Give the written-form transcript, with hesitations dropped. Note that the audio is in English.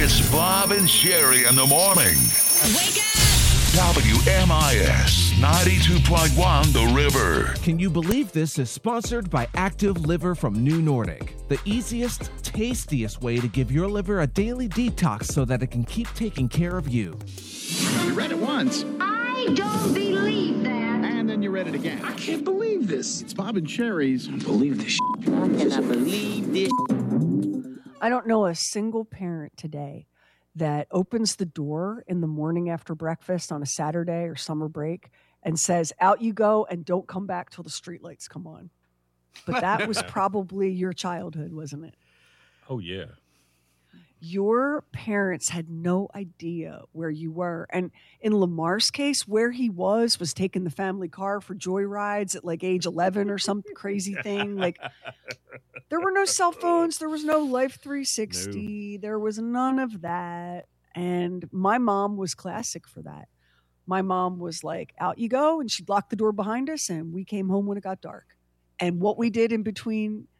It's Bob and Sherry in the morning. Wake up! WMIS 92.1 The River. Can you believe this is sponsored by Active Liver from New Nordic, the easiest, tastiest way to give your liver a daily detox so that it can keep taking care of you. You read it once. I don't believe that. And then you read it again. I can't believe this. It's Bob and Sherry's. I believe this. I don't know a single parent today that opens the door in the morning after breakfast on a Saturday or summer break and says, out you go and don't come back till the streetlights come on. But that was probably your childhood, wasn't it? Oh, yeah. Your parents had no idea where you were. And in Lamar's case, where he was taking the family car for joyrides at like age 11 or some crazy thing. Like, there were no cell phones. There was no Life 360. No. There was none of that. And my mom was classic for that. My mom was like, out you go. And she'd lock the door behind us. And we came home when it got dark. And what we did in between